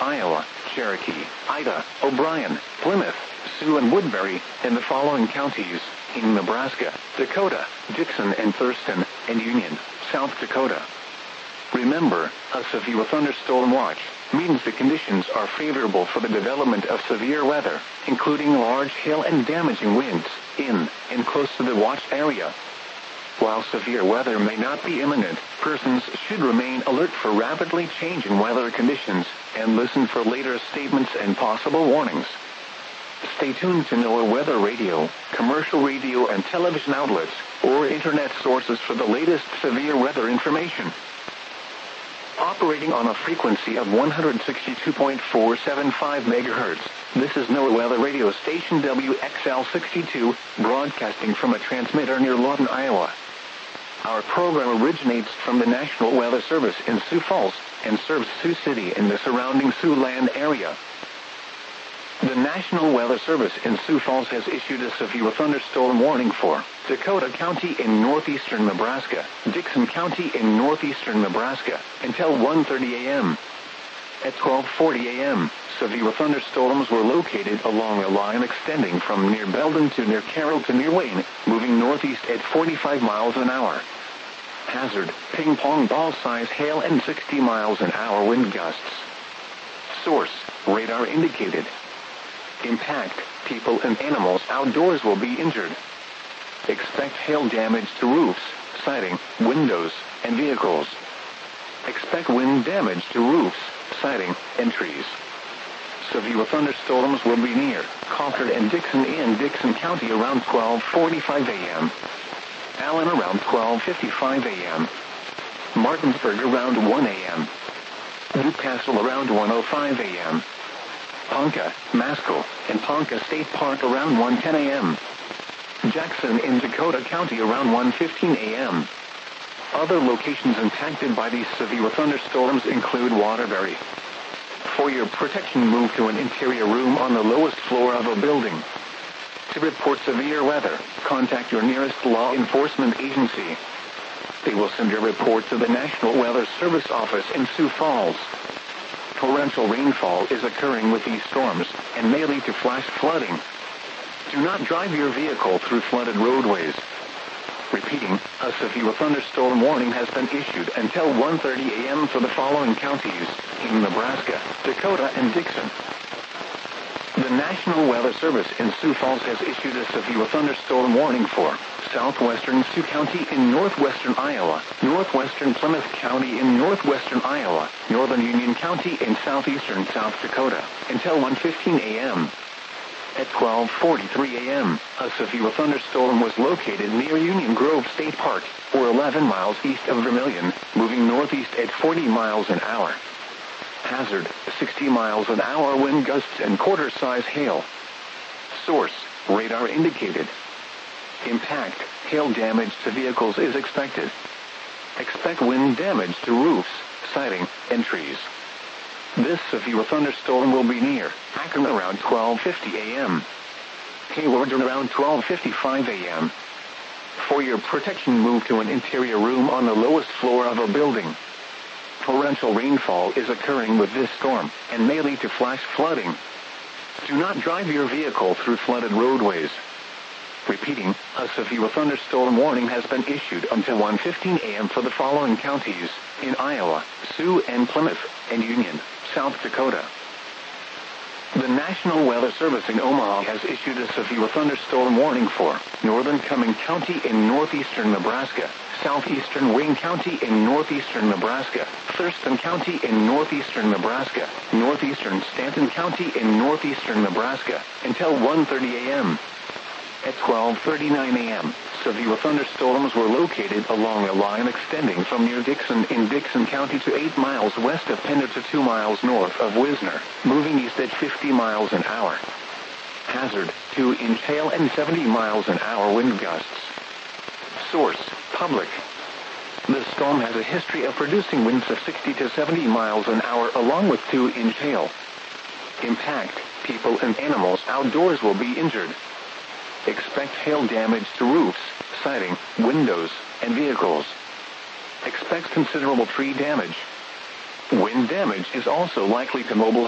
Iowa, Cherokee, Ida, O'Brien, Plymouth, Sioux and Woodbury, in the following counties, in Nebraska, Dakota, Dixon and Thurston, and Union, South Dakota. Remember, a severe thunderstorm watch means the conditions are favorable for the development of severe weather, including large hail and damaging winds, in and close to the watched area. While severe weather may not be imminent, persons should remain alert for rapidly changing weather conditions, and listen for later statements and possible warnings. Stay tuned to NOAA Weather Radio, commercial radio and television outlets, or internet sources for the latest severe weather information. Operating on a frequency of 162.475 MHz, this is NOAA Weather Radio Station WXL62, broadcasting from a transmitter near Lawton, Iowa. Our program originates from the National Weather Service in Sioux Falls and serves Sioux City and the surrounding Siouxland area. The National Weather Service in Sioux Falls has issued a severe thunderstorm warning for Dakota County in northeastern Nebraska, Dixon County in northeastern Nebraska, until 1:30 a.m. At 12:40 a.m., severe thunderstorms were located along a line extending from near Belden to near Carroll to near Wayne, moving northeast at 45 miles an hour. Hazard, ping-pong ball-size hail and 60 miles an hour wind gusts. Source, radar indicated. Impact, people and animals outdoors will be injured. Expect hail damage to roofs, siding, windows, and vehicles. Expect wind damage to roofs, siding, and trees. Severe thunderstorms will be near Concord and Dixon in Dixon County around 12:45 a.m. Allen around 12:55 a.m. Martinsburg around 1 a.m. Newcastle around 1:05 a.m. Ponca, Maskell, and Ponca State Park around 1:10 a.m. Jackson in Dakota County around 1:15 a.m. Other locations impacted by these severe thunderstorms include Waterbury. For your protection, move to an interior room on the lowest floor of a building. To report severe weather, contact your nearest law enforcement agency. They will send your report to the National Weather Service office in Sioux Falls. Torrential rainfall is occurring with these storms and may lead to flash flooding. Do not drive your vehicle through flooded roadways. Repeating, a severe thunderstorm warning has been issued until 1:30 a.m. for the following counties, in Nebraska, Dakota, and Dixon. The National Weather Service in Sioux Falls has issued a severe thunderstorm warning for southwestern Sioux County in northwestern Iowa, northwestern Plymouth County in northwestern Iowa, northern Union County in southeastern South Dakota, until 1:15 a.m. At 12:43 a.m., a severe thunderstorm was located near Union Grove State Park, or 11 miles east of Vermilion, moving northeast at 40 miles an hour. Hazard, 60 miles an hour wind gusts and quarter-size hail. Source, radar indicated. Impact, hail damage to vehicles is expected. Expect wind damage to roofs, siding, and trees. This severe thunderstorm will be near Akron around 12:50 a.m. Hayward around 12:55 a.m. For your protection, move to an interior room on the lowest floor of a building. Torrential rainfall is occurring with this storm and may lead to flash flooding. Do not drive your vehicle through flooded roadways. Repeating, a severe thunderstorm warning has been issued until 1:15 a.m. for the following counties, in Iowa, Sioux and Plymouth, and Union, South Dakota. The National Weather Service in Omaha has issued a severe thunderstorm warning for northern Cumming County in northeastern Nebraska, southeastern Wayne County in northeastern Nebraska, Thurston County in northeastern Nebraska, northeastern Stanton County in northeastern Nebraska, until 1:30 a.m. At 12:39 a.m., severe thunderstorms were located along a line extending from near Dixon in Dixon County to 8 miles west of Pender to 2 miles north of Wisner, moving east at 50 miles an hour. Hazard, 2-inch hail and 70 miles an hour wind gusts. Source, public. The storm has a history of producing winds of 60 to 70 miles an hour along with 2-inch hail. Impact, people and animals outdoors will be injured. Expect hail damage to roofs, siding, windows, and vehicles. Expect considerable tree damage. Wind damage is also likely to mobile